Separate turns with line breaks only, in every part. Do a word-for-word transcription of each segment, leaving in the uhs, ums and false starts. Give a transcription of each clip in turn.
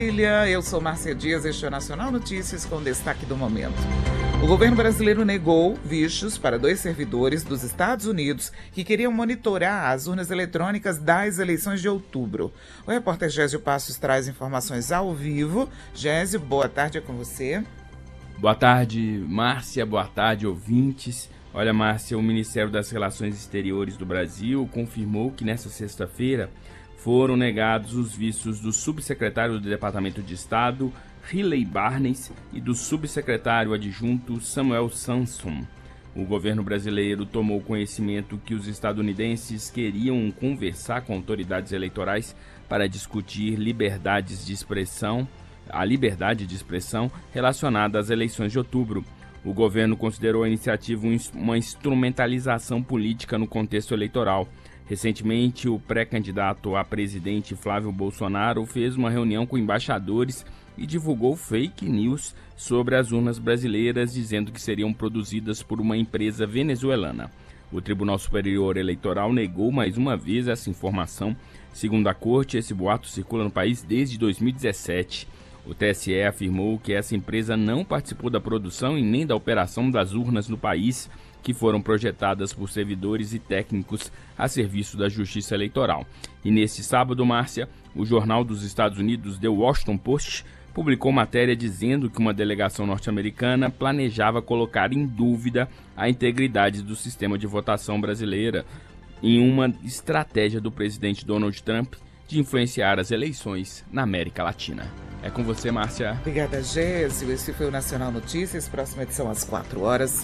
Eu sou Márcia Dias, este é o Nacional Notícias com destaque do momento. O governo brasileiro negou vistos para dois servidores dos Estados Unidos que queriam monitorar as urnas eletrônicas das eleições de outubro. O repórter Gésio Passos traz informações ao vivo. Gésio, boa tarde, é com você.
Boa tarde, Márcia, boa tarde, ouvintes. Olha, Márcia, o Ministério das Relações Exteriores do Brasil confirmou que nesta sexta-feira foram negados os vistos do subsecretário do Departamento de Estado, Riley Barnes, e do subsecretário adjunto Samuel Sanson. O governo brasileiro tomou conhecimento que os estadunidenses queriam conversar com autoridades eleitorais para discutir liberdades de expressão, a liberdade de expressão relacionada às eleições de outubro. O governo considerou a iniciativa uma instrumentalização política no contexto eleitoral. Recentemente, o pré-candidato a presidente Flávio Bolsonaro fez uma reunião com embaixadores e divulgou fake news sobre as urnas brasileiras, dizendo que seriam produzidas por uma empresa venezuelana. O Tribunal Superior Eleitoral negou mais uma vez essa informação. Segundo a corte, esse boato circula no país desde dois mil e dezessete. O T S E afirmou que essa empresa não participou da produção e nem da operação das urnas no país, que foram projetadas por servidores e técnicos a serviço da Justiça Eleitoral. E neste sábado, Márcia, o jornal dos Estados Unidos, The Washington Post, publicou matéria dizendo que uma delegação norte-americana planejava colocar em dúvida a integridade do sistema de votação brasileira em uma estratégia do presidente Donald Trump de influenciar as eleições na América Latina. É com você, Márcia.
Obrigada, Gésio. Esse foi o Nacional Notícias. Próxima edição às quatro horas.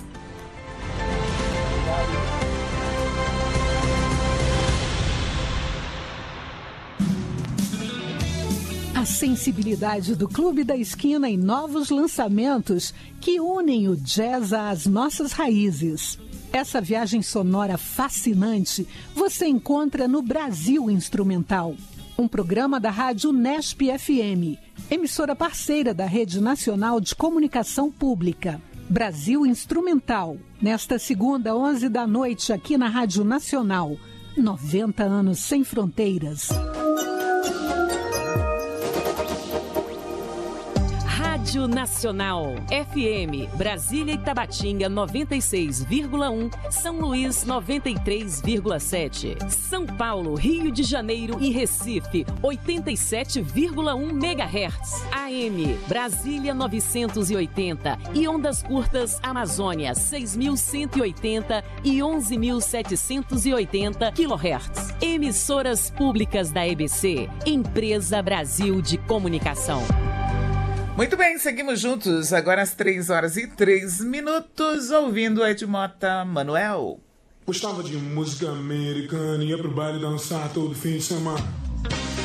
A sensibilidade do Clube da Esquina em novos lançamentos que unem o jazz às nossas raízes. Essa viagem sonora fascinante você encontra no Brasil Instrumental, um programa da Rádio Nesp F M, emissora parceira da Rede Nacional de Comunicação Pública. Brasil Instrumental, nesta segunda, onze da noite, aqui na Rádio Nacional. noventa anos sem fronteiras.
Rádio Nacional, F M, Brasília e Tabatinga noventa e seis vírgula um, São Luís noventa e três vírgula sete, São Paulo, Rio de Janeiro e Recife oitenta e sete vírgula um megahertz, A M, Brasília novecentos e oitenta e ondas curtas Amazônia seis mil cento e oitenta e onze mil setecentos e oitenta quilohertz. Emissoras públicas da E B C, Empresa Brasil de Comunicação.
Muito bem, seguimos juntos, agora às três horas e três minutos, ouvindo Edmota Manuel.
Gostava de música americana, ia pro baile dançar todo fim de semana.